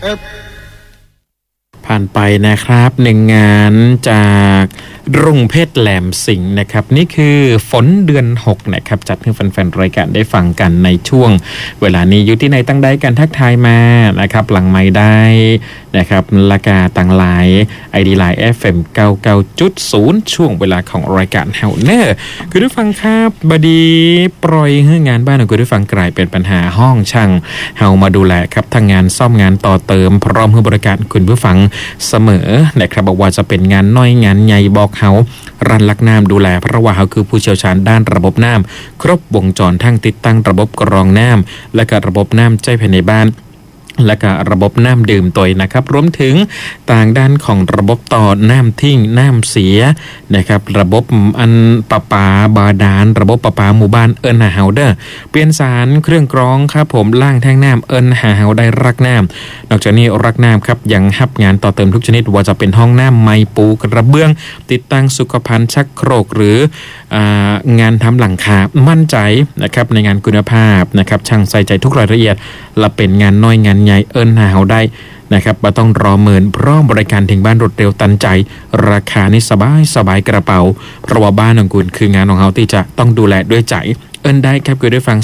ผ่านไปนะครับหนึ่งงานจากรุ่งเพชรแหลมสิงห์นะครับนี่คือฝนเดือน6นะครับจัดให้แฟนๆรายการได้ฟังกันในช่วงเวลานี้อยู่ที่ไหนตั้งได้กันทักทายมานะครับหลังไมค์ได้นะครับละกาต่างหลาย ID Line FM 99.0 ช่วงเวลาของรายการเฮาเนอร์คุณผู้ฟังครับบดีปล่อยให้งานบ้านของคุณผู้ฟังกลายเป็นปัญหาห้องช่างเฮามาดูแลครับทั้งงานซ่อมงานต่อเติมพร้อมให้บริการคุณผู้ฟังเสมอนะครับบอกว่าจะเป็นงานน้อยงานใหญ่บอกเฮารันลักน้ำดูแลเพราะว่าเฮาคือผู้เชี่ยวชาญด้านระบบน้ำครบวงจรทั้งติดตั้งระบบกรองน้ำและก็ระบบน้ำใจภายในบ้านและก็ระบบน้ำดื่มตัวนะครับรวมถึงต่างด้านของระบบต่อน้ำทิ้งน้ำเสียนะครับระบบอันประปาบาดาลระบบประปาหมู่บ้านเอิ้นหาเฮาเดอร์เปลี่ยนสารเครื่องกรองครับผมล่างแท่งน้ำเอิ้นหาเฮาได้รักน้ำนอกจากนี้รักน้ำครับยังรับงานต่อเติมทุกชนิดว่าจะเป็นห้องน้ำไม้ปูกระเบื้องติดตั้งสุขภัณฑ์ชักโครกหรืองานทำหลังคามั่นใจนะครับในงานคุณภาพนะครับช่างใส่ใจทุกรายละเอียดและเป็นงานน้อยงานใหญ่เอิ้นหาเฮาได้นะครับบ่ต้องรอเมินพร้อมบริการถึงบ้านรวดเร็วทันใจราคานี่สบายกระเป๋าเพราะว่าบ้านของคุณคืองานของเฮาที่จะต้องดูแลด้วยใจเอิ้นได้ครับคือได้ฟัง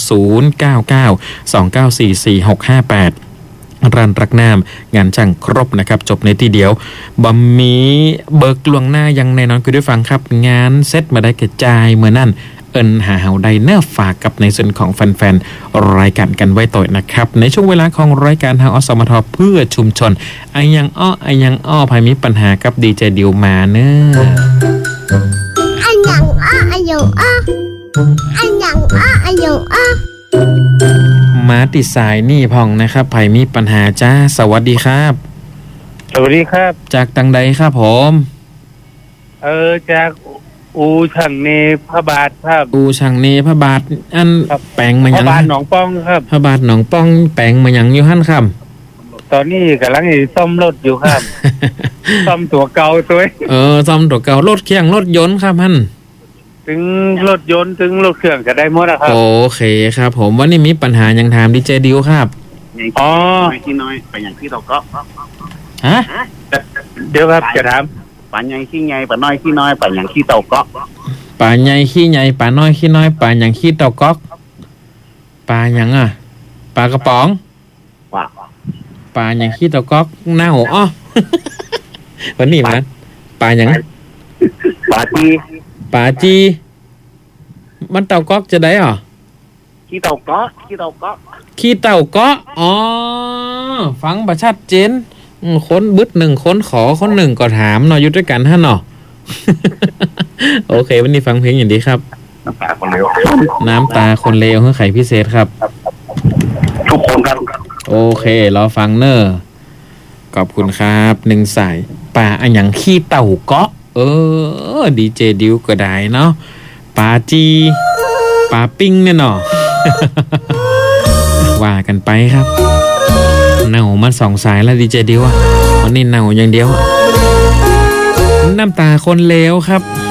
0992944658ร้านรักน้ำงานช่างครบนะครับจบในที่เดียวบ่มีเบิกล่วงหน้ายังแน่นอนคือได้ฟังครับงานเซ็ตมาได้กระจายเมื่อนั้นเอิ้นหาเฮาได้เนื้อฝากกับในส่วนของแฟนๆรายการกันไว้ต่อนะครับในช่วงเวลาของรายการทางอสมทเพื่อชุมชนไอยังอ้อภายมีปัญหากับดีเจดิวมาเนอะไอยังอ้อมาติดสายนี่พองนะครับภายมีปัญหาจ้าสวัสดีครับสวัสดีครับจากตังใดครับผมจากอูช่างเนพระบาทครับอูช่างเนพระบาทอันแปลงมายังพระบาทหนองป้องครับพระบาทหนองป้องแปลงมายังอยู่หั่นครับตอนนี้กำลังซ่อมรถอยู่ครับ ซ่อมตัวเก่าตัวซ่อมตัวเก่ารถเครื่องรถยนต์ครับหั่นถึงรถยนต์ถึงรถเครื่องก็ได้หมดนะครับโอเคครับผมวันนี้มีปัญหายังถามดีเจดิวครับที่น้อยไปอย่างที่เราก็ฮะเดี๋ยวครับจะถามป่าใหญ่ขี้ใหญ่ป่าน้อยขี้น้อยป่าอย่างขี้เต่าก็ป่าใหญ่ขี้ใหญ่ป่าน้อยขี้น้อยป่าอย่างขี้เต่าก็ป่าอย่างอ่ะป่ากระป๋องป่าอย่างขี้เต่าก็หน้าหัววันนี้มันป่าอย่างป่าจีมันเต่าก็จะได้หรอขี้เต่าก็ขี้เต่าก็อ๋อฟังประชัดเจนคนบึดหนึ่งคนขอคนหนึ่งก็ถามเนาะอยู่ด้วยกันฮะเนาะ โอเควันนี้ฟังเพลงอย่างดีครับน้ำตาคนเลวเพื่อไขพิเศษครับทุกคนครับโอเครอฟังเนอร์ขอบคุณครับหนึ่งสายป่าอันอย่างขี้เต่าเกาะดีเจดิวก็ได้เนาะป่าจีป่าปิ้งเนี่ยเนาะ ว่ากันไปครับเน่ามา2 สายแล้วดีเจดิววันนี้เน่าอย่างเดียวน้ำตาคนเลวครับ